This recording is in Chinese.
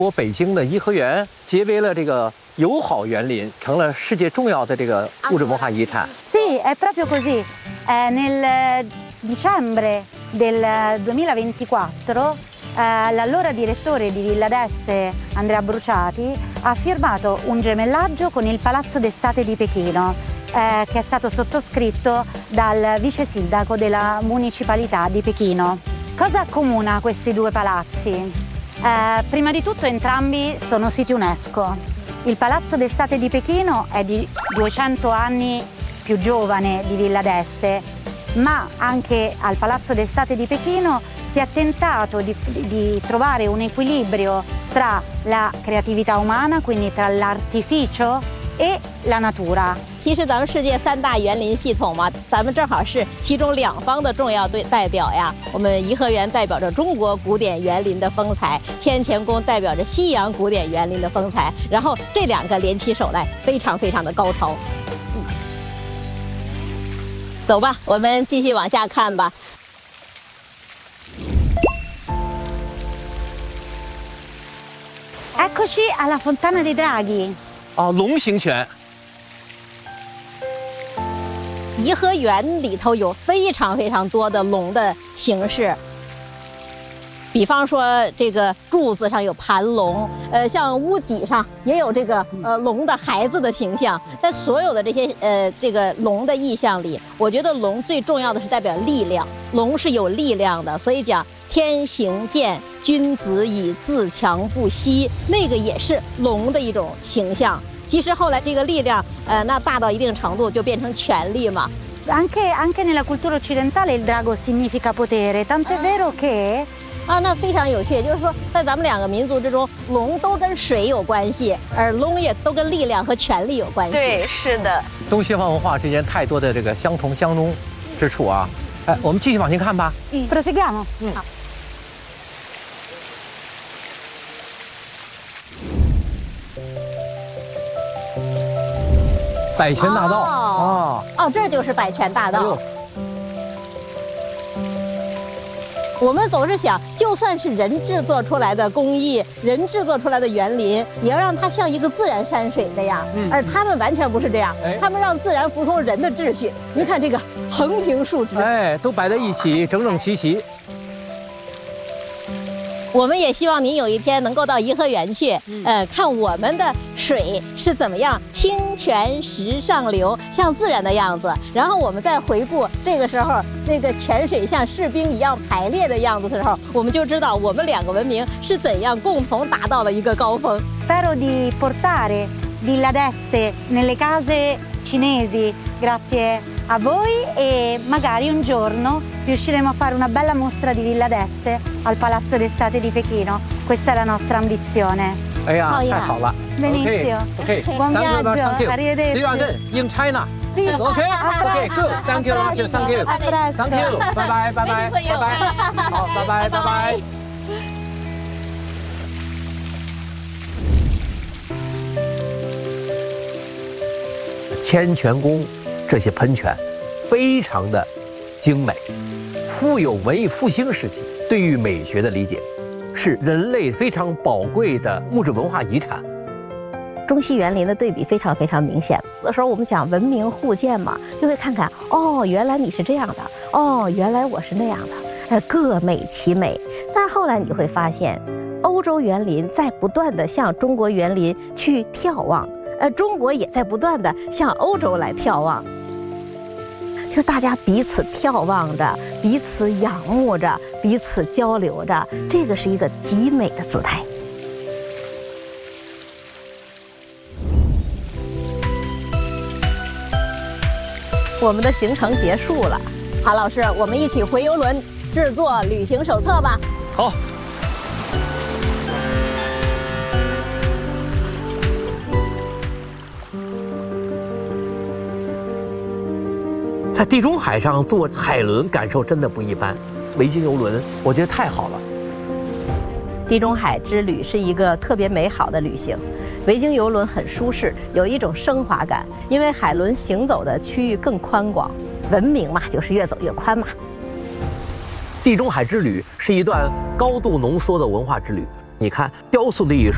北京的颐和园结为了这个友好园林，成了世界重要的这个物质文化遗产。 Sì, è proprio così. Nel dicembre del 2024 l'allora direttore di Villa d'Este, Andrea Bruciati, ha firmato un gemellaggio con il Palazzo d'Estate di Pechino, che è stato sottoscritto dal vice sindaco della municipalità di Pechino. Cosa accomuna questi due palazzi? Prima di tutto entrambi sono siti UNESCO. Il Palazzo d'Estate di Pechino è di 200 anni più giovane di Villa d'Este, ma anche al Palazzo d'Estate di Pechino si è tentato di trovare un equilibrio tra la creatività umana, quindi tra l'artificio e la natura. 其实咱们世界3大园林系统嘛，咱们正好是其中2方的重要代表呀。我们颐和园代表着中国古典园林的风采，千乾宫代表着西洋古典园林的风采，然后这2个联起手来，非常非常的高超。走吧，我们继续往下看吧。 Eccoci alla Fontana dei Draghi. 哦，龙形泉。 颐和园里头有非常非常多的龙的形式，比方说这个柱子上有盘龙，像屋脊上也有这个龙的孩子的形象。在所有的这些这个龙的意象里，我觉得龙最重要的是代表力量，龙是有力量的，所以讲天行健，君子以自强不息，那个也是龙的一种形象。其实后来这个力量，那大到一定程度就变成权力嘛。 Anche nella cultura occidentale il drago significa potere, tanto è vero che 那非常有趣，就是说在咱们2个民族之中，龙都跟水有关系，而龙也都跟力量和权力有关系。 对，是的。 东西方文化之间太多的这个相同相通之处啊！哎，我们继续往前看吧。 Proseguiamo. 好。百泉大道这就是百泉大道。我们总是想，就算是人制作出来的工艺，人制作出来的园林，也要让它像一个自然山水那样。而他们完全不是这样，他们让自然服从人的秩序。你看这个横平竖直， 都摆在一起，整整齐齐。 我们也希望您有一天能够到颐和园去，看我们的水是怎么样清泉石上流，像自然的样子。然后我们再回顾这个时候，这个泉水像士兵一样排列的样子的时候，我们就知道我们2个文明是怎样共同达到了一个高峰。 Spero di portare Villa d'Este nelle case cinesi, grazie a voi, e magari un giorno riusciremo a fare una bella mostra di Villa d'Este al Palazzo d'Estate di Pechino. Questa è la nostra ambizione. 哎呀，太好了 Benissimo. OK, Buon viaggio. See you again in China. OK, good. Thank you very much. Thank you. Thank you. 拜拜，拜拜，拜拜。好，拜拜，拜拜。千泉宫这些喷泉非常的精美，富有文艺复兴时期对于美学的理解，是人类非常宝贵的物质文化遗产。 中西园林的对比非常非常明显。有的时候我们讲文明互鉴嘛，就会看看原来你是这样的，原来我是那样的，各美其美。但后来你会发现，欧洲园林在不断的向中国园林去眺望。中国也在不断的向欧洲来眺望，就大家彼此眺望着，彼此仰慕着，彼此交流着，这个是一个极美的姿态。我们的行程结束了， 好，老师，我们一起回游轮制作旅行手册吧。 好。在地中海上坐海轮感受真的不一般，维京游轮我觉得太好了。 地中海之旅是一个特别美好的旅行，维京游轮很舒适，有一种升华感，因为海轮行走的区域更宽广，文明嘛，就是越走越宽嘛。 地中海之旅是一段高度浓缩的文化之旅，你看雕塑的艺术。